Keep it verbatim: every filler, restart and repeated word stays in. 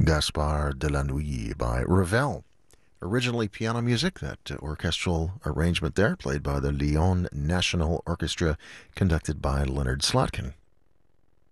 Gaspard de la Nuit by Ravel. Originally piano music, that uh, orchestral arrangement there, played by the Lyon National Orchestra, conducted by Leonard Slotkin.